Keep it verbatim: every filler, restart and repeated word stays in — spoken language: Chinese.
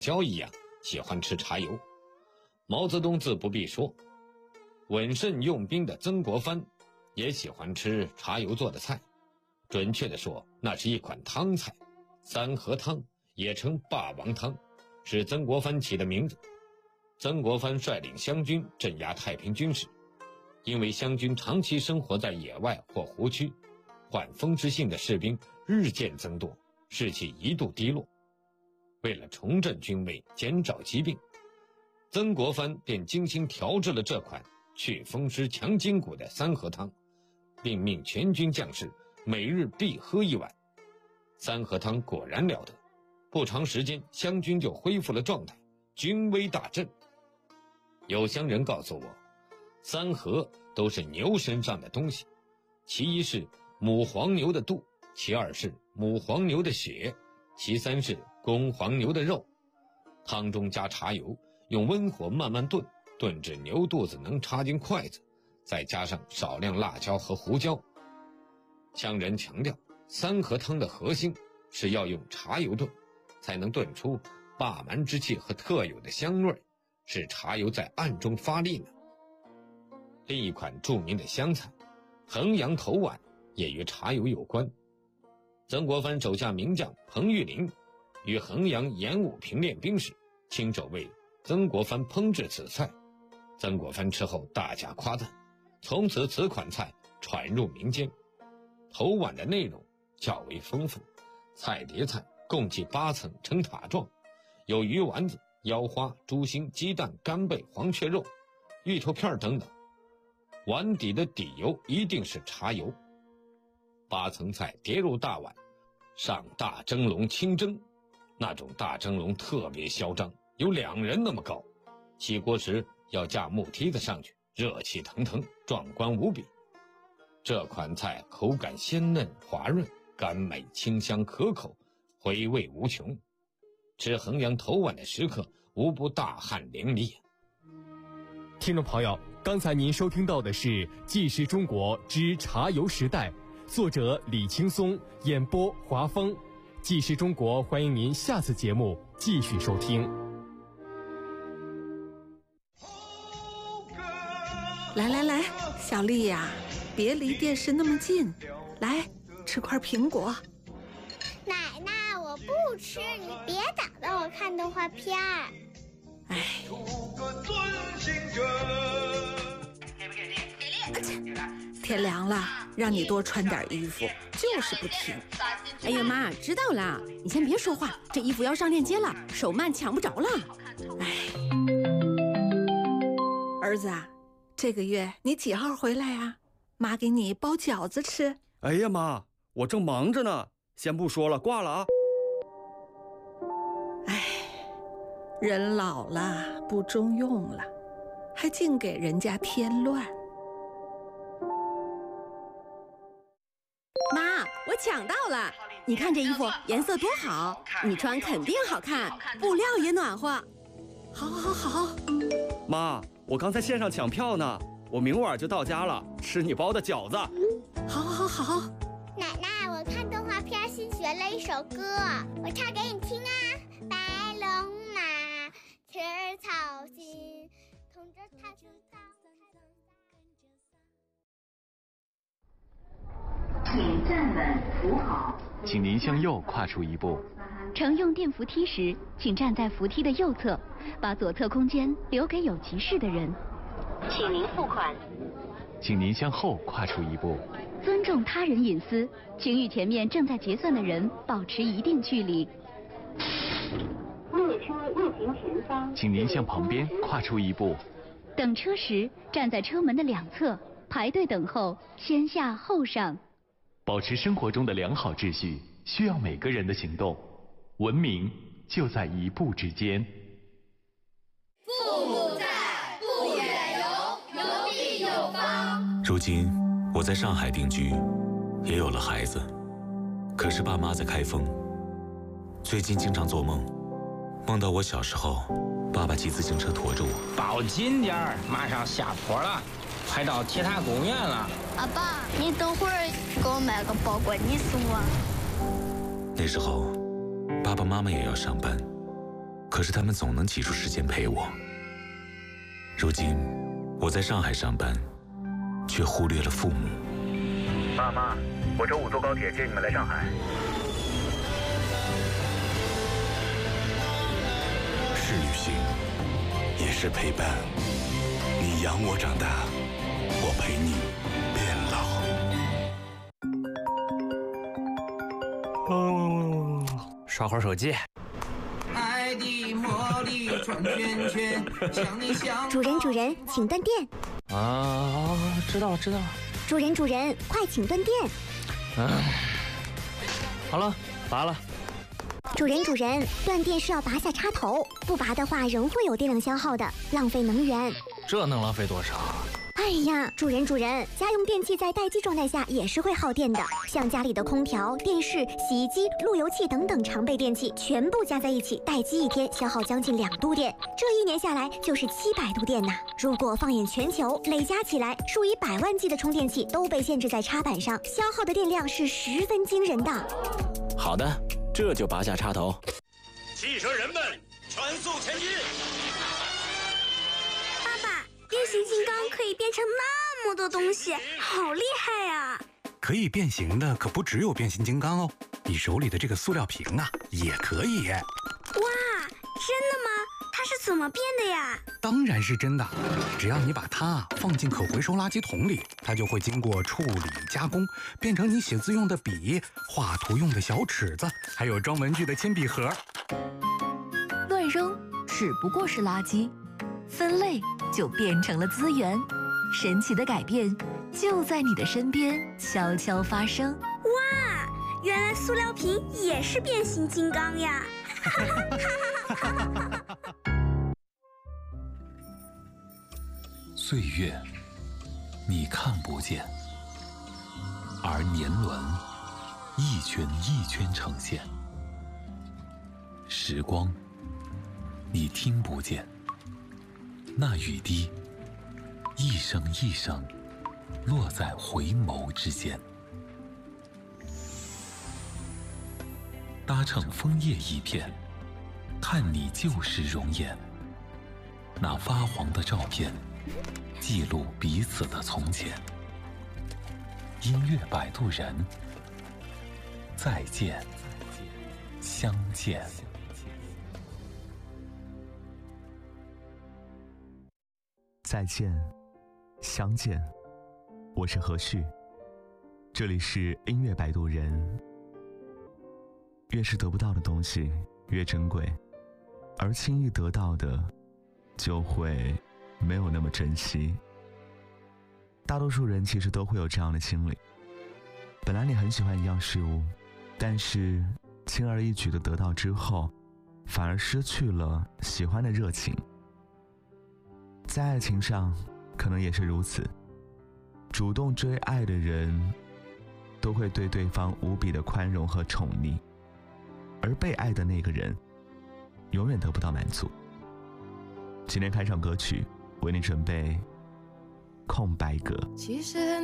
椒一样喜欢吃茶油。毛泽东自不必说，稳慎用兵的曾国藩也喜欢吃茶油做的菜，准确地说，那是一款汤菜。三合汤也称霸王汤，是曾国藩起的名字。曾国藩率领湘军镇压太平军时，因为湘军长期生活在野外或湖区，患风湿性的士兵日渐增多，士气一度低落。为了重振军威，减少疾病，曾国藩便精心调制了这款去风湿强筋骨的三合汤，并命全军将士每日必喝一碗。三合汤果然了得，不长时间湘军就恢复了状态，军威大振。有乡人告诉我，三合都是牛身上的东西，其一是母黄牛的肚，其二是母黄牛的血，其三是公黄牛的肉。汤中加茶油，用温火慢慢炖，炖至牛肚子能插进筷子，再加上少量辣椒和胡椒。乡人强调，三合汤的核心是要用茶油炖，才能炖出霸蛮之气和特有的香味，是茶油在暗中发力呢。另一款著名的湘菜衡阳头碗也与茶油有关。曾国藩手下名将彭玉麟与衡阳演武平练兵时，亲手为曾国藩烹制此菜。曾国藩吃后大加夸赞，从此此款菜传入民间。头碗的内容较为丰富，菜碟菜共计八层呈塔状，有鱼丸子、腰花、猪心、鸡蛋、干贝、黄雀肉、芋头片等等。碗底的底油一定是茶油。八层菜叠入大碗，上大蒸笼清蒸，那种大蒸笼特别嚣张，有两人那么高，起锅时要架木梯子上去，热气腾腾，壮观无比。这款菜口感鲜嫩滑润，甘美清香可口，回味无穷。吃衡阳头碗的时刻，无不大汗淋漓。 听众朋友，刚才您收听到的是《纪实中国之茶油时代》，作者李青松，演播华峰。纪实中国，欢迎您下次节目继续收听。 来来来，小丽呀、啊，别离电视那么近，来吃块苹果。 奶奶，我不吃，你别打断我看动画片儿。 哎，天凉了，让你多穿点衣服，就是不听。 哎呀妈，知道了，你先别说话，这衣服要上链接了，手慢抢不着了。 哎，儿子啊，这个月你几号回来啊？妈给你包饺子吃。 哎呀妈，我正忙着呢，先不说了，挂了啊。 哎，人老了不中用了，还净给人家添乱。 妈，我抢到了，你看这衣服颜色多好，你穿肯定好看，布料也暖和。 好好好。 妈，我刚才线上抢票呢，我明晚就到家了，吃你包的饺子。 好好好。 奶奶，我看动画片新学了一首歌，我唱给你听啊。白龙马吃草心，同着它知道。 请站稳扶好， 请您向右跨出一步。 乘用电扶梯时，请站在扶梯的右侧，把左侧空间留给有急事的人。请您付款。 请您向后跨出一步。 尊重他人隐私，请与前面正在结算的人保持一定距离。列车运行前方， 请您向旁边跨出一步。 等车时，站在车门的两侧，排队等候，先下后上。 保持生活中的良好秩序，需要每个人的行动。文明就在一步之间。 父母在，不远游，游必有方。 如今我在上海定居，也有了孩子，可是爸妈在开封。最近经常做梦，梦到我小时候，爸爸骑自行车驮着我。 抱紧点儿，马上下坡了，快到铁塔公园了。 阿爸，你等会儿给我买个包裹，你送我。 那时候爸爸妈妈也要上班， 可是他们总能挤出时间陪我。如今我在上海上班，却忽略了父母。 爸妈，我周五坐高铁接你们来上海。 是旅行，也是陪伴。你养我长大，我陪你变老。 哦，刷会儿手机。 爱的魔力转圈圈，想你想。 主人，主人，请断电。 啊，知道了，知道了。 主人，主人，快请断电。 嗯，好了，拔了。 主人，主人，断电是要拔下插头，不拔的话仍会有电量消耗的，浪费能源。 这能浪费多少？ 哎呀，主人，主人，家用电器在待机状态下也是会耗电的，像家里的空调、电视、洗衣机、路由器等等常备电器，全部加在一起，待机一天消耗将近两度电，这一年下来就是七百度电呐。如果放眼全球，累加起来，数以百万计的充电器都被限制在插板上，消耗的电量是十分惊人的。 好的，这就拔下插头。 汽车人们，全速前进！ 变形金刚可以变成那么多东西，好厉害呀！ 可以变形的可不只有变形金刚哦，你手里的这个塑料瓶啊，也可以。 哇，真的吗？它是怎么变的呀？ 当然是真的，只要你把它放进可回收垃圾桶里，它就会经过处理加工，变成你写字用的笔、画图用的小尺子，还有装文具的铅笔盒。 乱扔只不过是垃圾，分类就变成了资源，神奇的改变就在你的身边悄悄发生。 哇，原来塑料瓶也是变形金刚呀！ 岁月，你看不见，而年轮一圈一圈呈现；时光，你听不见。那雨滴，一声一声，落在回眸之间。搭乘枫叶一片，看你旧时容颜。那发黄的照片，记录彼此的从前。音乐摆渡人，再见，相见。 再见，相见，我是何旭，这里是音乐摆渡人。越是得不到的东西越珍贵，而轻易得到的就会没有那么珍惜。大多数人其实都会有这样的心理，本来你很喜欢一样事物，但是轻而易举的得到之后，反而失去了喜欢的热情。在爱情上可能也是如此，主动追爱的人都会对对方无比的宽容和宠溺，而被爱的那个人永远得不到满足。今天开场歌曲为你准备空白格。 其实